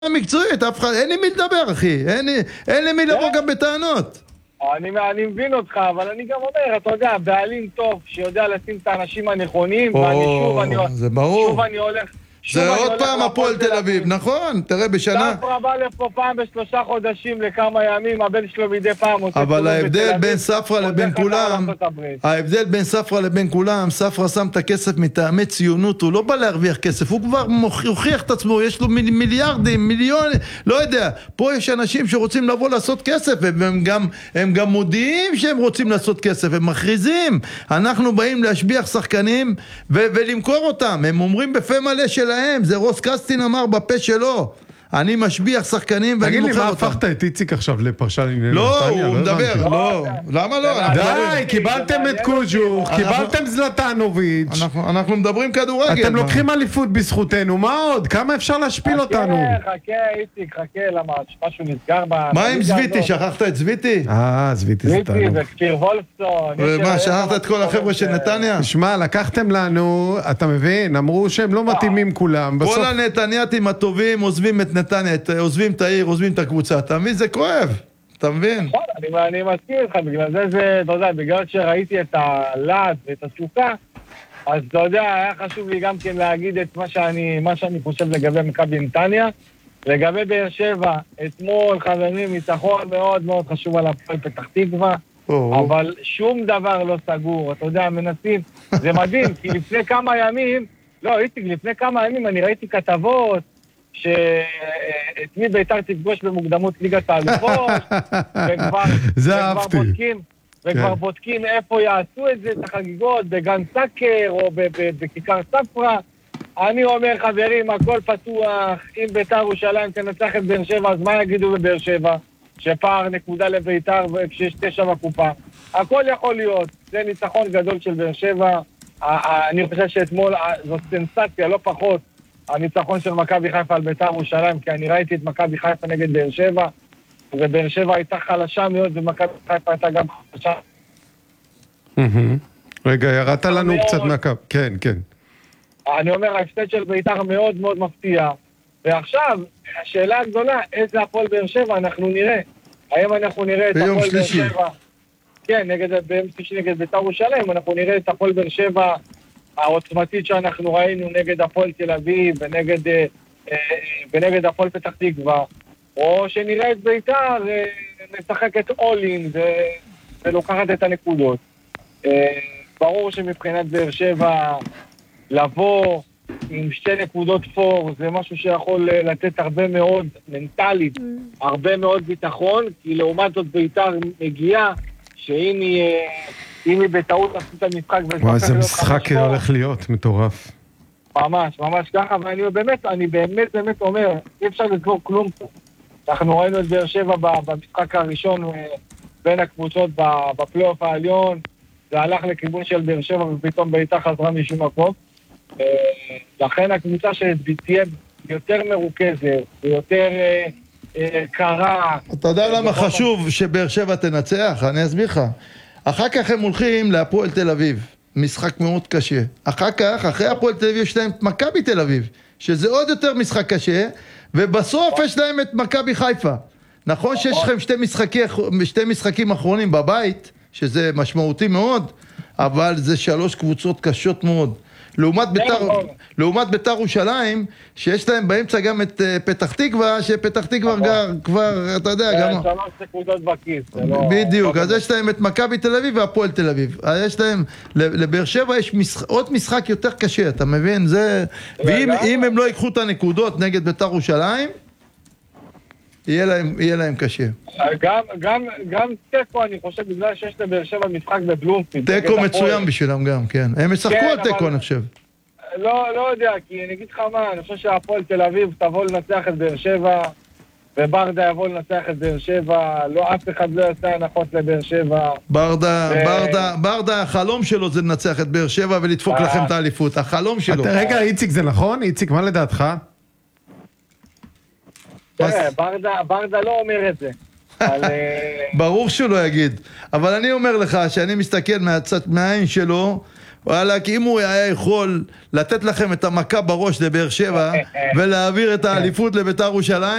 מקצועית, אף אחד, אין לי מי לדבר, אחי. אין לי מי לבוא גם בטענות. אני מבין אותך, אבל אני גם אומר, אתה יודע, בעלים טוב שיודע לשים את האנשים הנכונים, ואני שוב אני הולך... זה עוד פעם הפועל תל אביב, נכון? תראה, בשנה... ספרא בא לפה פעם ב3 חודשים לכמה ימים, הבן שלו מדי פעם עושה... אבל ההבדל בין ספרא לבין כולם, ההבדל בין ספרא לבין כולם, ספרא שם את הכסף מטעמי ציונות, הוא לא בא להרוויח כסף, הוא כבר הוכיח את עצמו, יש לו מיליארדים, מיליונים, לא יודע. פה יש אנשים שרוצים לבוא לעשות כסף, הם גם מודיעים שהם רוצים לעשות כסף, הם מכריזים. אנחנו באים להשביח שחקנים ולמכור אותם, הם אומרים בפה מלא של זה רוס קסטין אמר בפה שלו, אני משביח שחקנים ואני מוכר אותם. תגיד לי, מה הפכת את איציק עכשיו לפרשן לענייני נתניה? לא, הוא מדבר, לא. למה לא? די, קיבלתם את קוז'וך, קיבלתם זלטנוביץ'. אנחנו מדברים כדורגל. אתם לוקחים אליפות בזכותנו, מה עוד? כמה אפשר להשפיל אותנו? חכה, איציק, חכה, למה משהו נסגר מה עם זוויתי? שכחת את זוויתי? זוויתי זה תענו. זוויתי וכפיר וולפסון. ומה, שכחת את כל החבר'ה של נתניה? שמע, לקחתם לנו, אתה מבין, אמרו שהם לא מתאימים כולם. כל הנתנייתים הטובים עוזבים את נתניה, עוזבים את העיר, עוזבים את הקבוצה, אתה מבין? זה כואב, אתה מבין? נכון, אני מסכים לך, בגלל זה, אתה יודע, בגלל שראיתי את הלעד ואת התשוקה, אז אתה יודע, היה חשוב לי גם כן להגיד את מה שאני חושב לגבי מכבי נתניה, לגבי באר שבע, אתמול חברים, ניצחון מאוד מאוד חשוב על הפועל פתח תקווה, אבל שום דבר לא סגור, אתה יודע, מנסים, זה מדהים, כי לפני כמה ימים, לפני כמה ימים אני ראיתי כתבות, שאת מי בית"ר תפגוש במוקדמות ליגת האלופות, וכבר בודקים איפה יעשו את זה, את החגיגות, בגן סאקר או בכיכר ספרא. אני אומר, חברים, הכל פתוח, אם בית"ר ירושלים תנצח את באר שבע, אז מה יגידו בבאר שבע? שפער נקודה לבית"ר וכשיש 9 בקופה. הכל יכול להיות, זה ניצחון גדול של באר שבע. אני חושב שאתמול זאת סנסציה, לא פחות, הניצחון של מכבי חיפה על בית"ר ירושלים, כי אני ראיתי את מכבי חיפה נגד באר שבע, ובאר שבע הייתה חלשה מאוד, ומכבי חיפה הייתה גם חלשה. רגע, ירדת לנו קצת מהקו. כן, כן. אני אומר, ההפסד של בית"ר מאוד מאוד מפתיע. ועכשיו, השאלה הגדולה, איזה הפועל באר שבע אנחנו נראה? האם אנחנו נראה את הפועל באר שבע? כן, נגד בית"ר ירושלים, אנחנו נראה את הפועל באר שבע העוצמתית שאנחנו ראינו נגד הפועל תל אביב ונגד הפועל פתח תקווה, או שנראה את בית"ר משחקת אולין ולוקחת את הנקודות. ברור שמבחינת באר שבע לבוא עם 2 נקודות פור זה משהו שיכול לתת הרבה מאוד מנטלית, הרבה מאוד ביטחון, כי לעומת זאת בית"ר מגיעה שאם היא בטעות עשו את המשחק... וואי, זה משחק הולך להיות מטורף. ממש ככה, ואני באמת אומר, אי אפשר לסגור כלום פה. אנחנו ראינו את באר שבע במשחק הראשון בין הקבוצות בפלייאוף העליון, זה הלך לכיוון של באר שבע ופתאום בית"ר חזרה משום מקום. לכן הקבוצה שתהיה יותר מרוכזת ויותר קרה. אתה יודע למה חשוב שבאר שבע תנצח? אני אסביר לך. אחר כך הם הולכים להפועל תל אביב, משחק מאוד קשה. אחרי הפועל תל אביב יש להם את מכבי תל אביב, שזה עוד יותר משחק קשה, ובסוף יש להם את מכבי חיפה. נכון שיש לכם 2 משחקים אחרונים בבית, שזה משמעותי מאוד, אבל זה 3 קבוצות קשות מאוד. לעומת בית"ר ירושלים, שיש להם באמצע גם את פתח תקווה, שפתח תקווה כבר, אתה יודע, גם... 3 נקודות בכיס. בדיוק, אז יש להם את מכבי תל אביב והפועל תל אביב. אז יש להם, לבאר שבע יש עוד משחק יותר קשה, אתה מבין? ואם הם לא ייקחו את הנקודות נגד בית"ר ירושלים, יהיה להם קשה. גם תיקו, אני חושב, בגלל שיש לבאר שבע משחק בבלומפילד. תיקו מצוין בשבילם גם, כן. הם ישחקו על תיקו, אני חושב. לא יודע, כי אני אגיד לך מה, אני חושב שהפועל תל אביב תבוא לנצח את באר שבע, וברדה יבוא לנצח את באר שבע, לא אף אחד לא יעשה הנחות לבאר שבע. ברדה, החלום שלו זה לנצח את באר שבע ולדפוק לכם את האליפות, החלום שלו. רגע, איציק, זה נכון? איציק, מה לדעתך? ברדה לא אומר את זה. ברור שהוא לא יגיד, אבל אני אומר לך שאני מסתכל מהעין שלו, וואלה, כי אם הוא היה יכול לתת לכם את המכה בראש לבאר שבע ולהעביר את האליפות לביתר ירושלים,